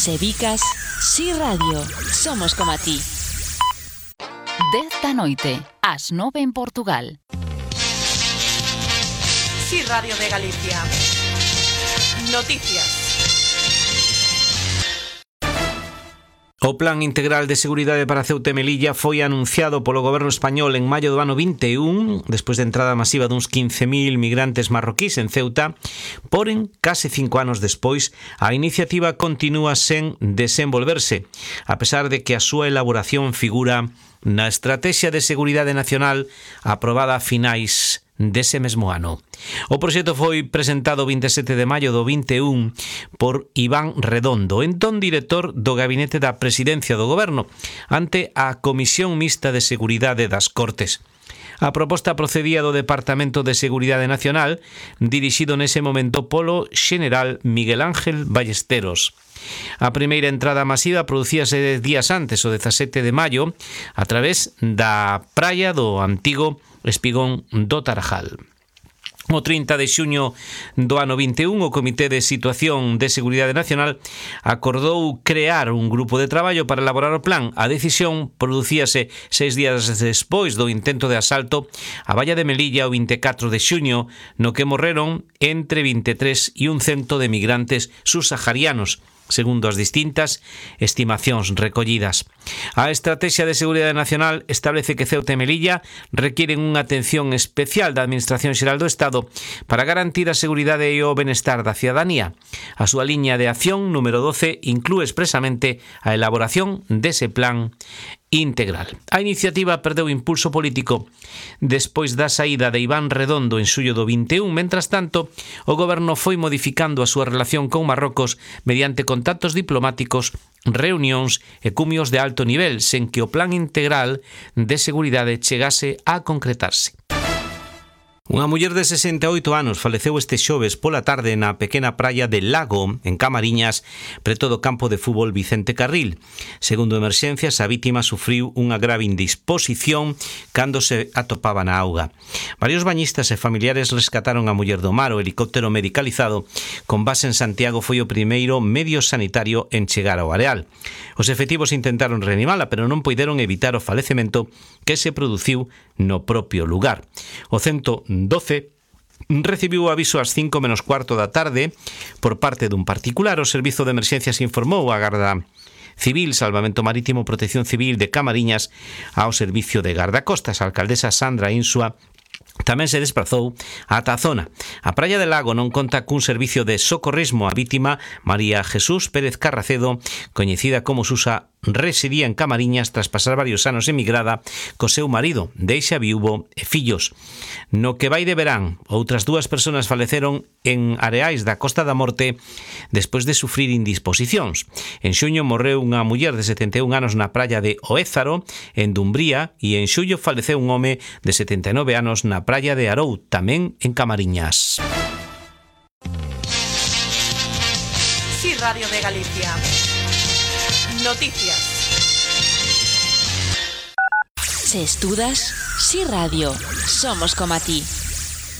Se bicas, Si Radio, somos como a ti. 10 da noite, ás 9 en Portugal. Si Radio de Galicia. Noticias. O Plan Integral de Seguridade para Ceuta e Melilla foi anunciado polo goberno español en maio do ano 21, despois de entrada masiva duns 15.000 migrantes marroquís en Ceuta, porén, case 5 anos despois, a iniciativa continúa sen desenvolverse, a pesar de que a súa elaboración figura na Estrategia de Seguridade Nacional aprobada a finais dese mesmo ano. O proxecto foi presentado o 27 de maio do 21 por Iván Redondo, entón director do Gabinete da Presidencia do Goberno, ante a Comisión Mixta de Seguridade das Cortes. A proposta procedía do Departamento de Seguridade Nacional, dirixido nese momento polo xeneral Miguel Ángel Ballesteros. A primeira entrada masiva producíase días antes, o 17 de maio, a través da praia do antigo Espigón do Tarajal. O 30 de xuño do ano 21, o Comité de Situación de Seguridade Nacional acordou crear un grupo de traballo para elaborar o plan. A decisión producíase 6 días despois do intento de asalto á valla de Melilla o 24 de xuño, no que morreron entre 23 e 100 de migrantes subsaharianos, segundo as distintas estimacións recollidas. A Estrategia de Seguridade Nacional establece que Ceuta e Melilla requieren unha atención especial da Administración Xeral do Estado para garantir a seguridade e o benestar da cidadanía. A súa liña de acción número 12 inclúe expresamente a elaboración dese plan integral. A iniciativa perdeu impulso político despois da saída de Iván Redondo en xullo do 21. Mentras tanto, o goberno foi modificando a súa relación con Marrocos mediante contactos diplomáticos, reunións e cumios de alto nivel, sen que o plan integral de seguridade chegase a concretarse. Unha muller de 68 anos faleceu este xoves pola tarde na pequena praia de Lago, en Camariñas, preto do campo de fútbol Vicente Carril. Segundo Emerxencias, a vítima sufriu unha grave indisposición cando se atopaba na auga. Varios bañistas e familiares rescataron a muller do mar. O helicóptero medicalizado con base en Santiago foi o primeiro medio sanitario en chegar ao areal. Os efectivos intentaron reanimala, pero non poideron evitar o falecemento que se produciu no propio lugar. O 112 recibiu o aviso ás 5 menos cuarto da tarde por parte dun particular. O Servizo de Emerxencias informou a Garda Civil, Salvamento Marítimo, Protección Civil de Camariñas ao Servicio de Gardacostas. A alcaldesa Sandra Insua tamén se desplazou ata a zona. A praia de Lago non conta cun servicio de socorrismo. A vítima, María Jesús Pérez Carracedo, coñecida como Susa, residía en Camariñas tras pasar varios anos emigrada co seu marido, deixa viúvo e fillos. No que vai de verán, outras 2 persoas faleceron en areais da Costa da Morte despois de sufrir indisposicións. En xuño morreu unha muller de 71 anos na praia de Oézaro, en Dumbría, e en xullo faleceu un home de 79 anos na praia de Arou, tamén en Camariñas. Si Radio de Galicia. Noticias. Se estudas, Si Radio, somos como a ti.